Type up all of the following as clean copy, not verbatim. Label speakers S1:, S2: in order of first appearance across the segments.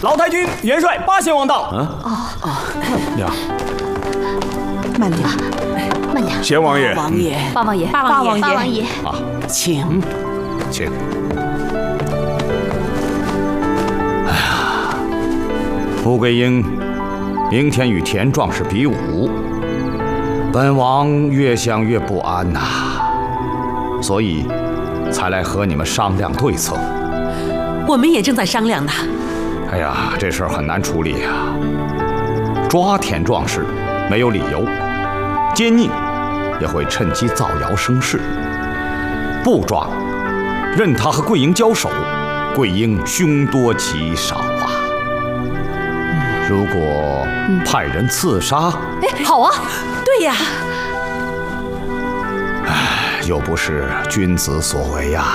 S1: 老太君元帅八贤王到。
S2: 娘，
S3: 慢点，
S4: 慢点。
S2: 贤王爷，
S3: 王爷，
S4: 八王爷，
S3: 八王爷，
S2: 啊，
S3: 请。
S2: 请。哎呀，穆桂英明天与田壮士比武，本王越想越不安呐，所以才来和你们商量对策。
S3: 我们也正在商量呢。
S2: 哎呀，这事儿很难处理呀。抓田壮士没有理由，奸佞也会趁机造谣生事；不抓，任他和桂英交手，桂英凶多吉少啊。如果派人刺杀，
S4: 好啊，
S3: 对呀。
S2: 又不是君子所为呀。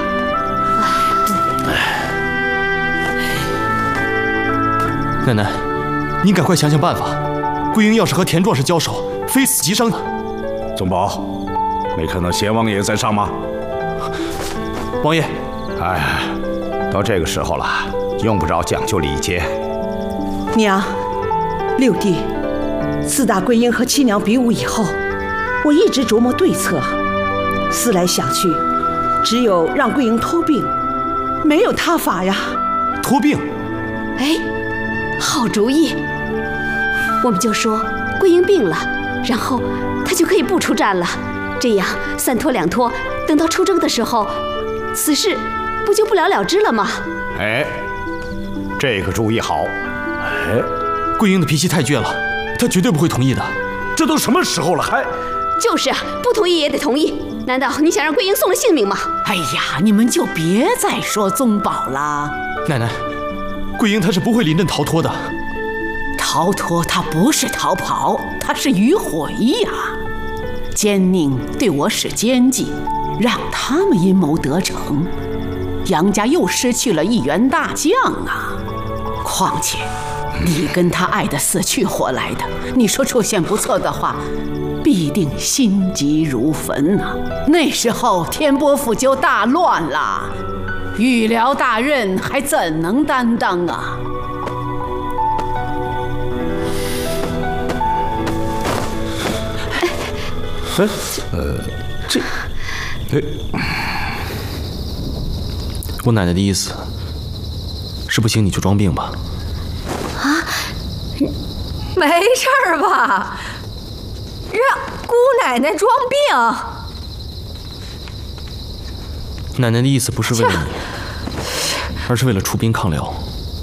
S5: 奶奶，您赶快想想办法。桂英要是和田壮士交手，非死即伤。
S6: 宗保，没看到贤王爷在上吗？
S5: 王爷，
S2: 哎，到这个时候了，用不着讲究礼节。
S3: 娘，六弟，自打桂英和七娘比武以后，我一直琢磨对策，思来想去，只有让桂英脱病，没有他法呀。
S5: 脱病？
S4: 哎，好主意！我们就说桂英病了，然后她就可以不出战了，这样三拖两拖，等到出征的时候，此事不就不了了之了吗？
S2: 哎，这个主意好。
S5: 哎，桂英的脾气太倔了，她绝对不会同意的。
S6: 这都什么时候了，还……
S4: 就是啊，不同意也得同意。难道你想让桂英送了性命吗？
S3: 哎呀，你们就别再说宗保了。
S5: 奶奶，桂英她是不会临阵逃脱的。
S3: 逃脱她不是逃跑，她是迂回呀。奸佞对我使奸计，让他们阴谋得逞，杨家又失去了一员大将啊。况且你跟他爱得死去活来的，你说出现不测的话，必定心急如焚啊。那时候天波府就大乱了，御辽大任还怎能担当啊？
S5: 我奶奶的意思是不行你就装病吧。
S7: 啊，没事儿吧？让姑奶奶装病？
S5: 奶奶的意思不是为了你，而是为了出兵抗辽。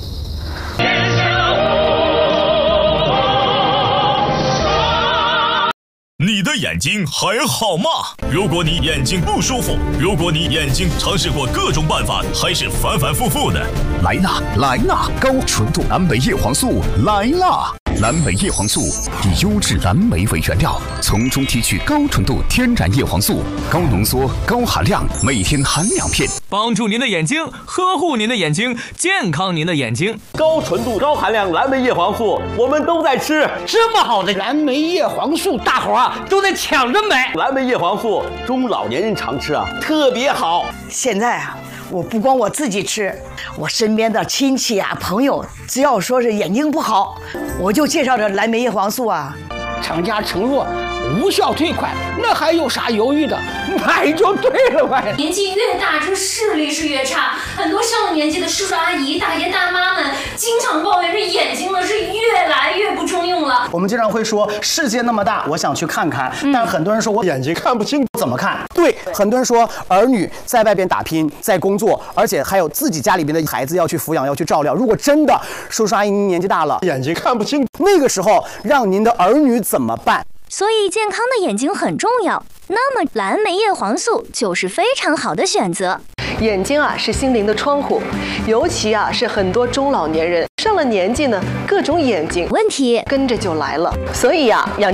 S8: 你的眼睛还好吗？如果你眼睛不舒服，如果你眼睛尝试过各种办法，还是反反复复的，
S9: 来啦！高纯度蓝莓叶黄素来啦！蓝莓叶黄素以优质蓝莓为原料，从中提取高纯度天然叶黄素，高浓缩、高含量，每天含2片，
S10: 帮助您的眼睛，呵护您的眼睛，健康您的眼睛。
S1: 高纯度、高含量蓝莓叶黄素，我们都在吃。
S11: 这么好的蓝莓叶黄素，大伙儿都在抢着买。
S1: 蓝莓叶黄素，中老年人常吃啊，特别好。
S12: 现在啊，我不光我自己吃，我身边的亲戚啊、朋友，只要说是眼睛不好，我就介绍这蓝莓叶黄素啊。
S11: 厂家承诺无效退款，那还有啥犹豫的？买就对了呗。
S13: 年纪越大，这视力是越差。很多上了年纪的叔叔阿姨、大爷大妈们，经常抱怨这眼睛呢是越来越不中用了。
S14: 我们经常会说世界那么大，我想去看看，但很多人说我眼睛看不清，怎么看？对，很多人说儿女在外边打拼，在工作，而且还有自己家里边的孩子要去抚养，要去照料。如果真的叔叔阿姨您年纪大了，眼睛看不清，那个时候让您的儿女怎么办？
S15: 所以健康的眼睛很重要，那么蓝莓叶黄素就是非常好的选择。
S16: 眼睛啊是心灵的窗户，尤其啊是很多中老年人上了年纪呢，各种眼睛问题跟着就来了。所以呀，养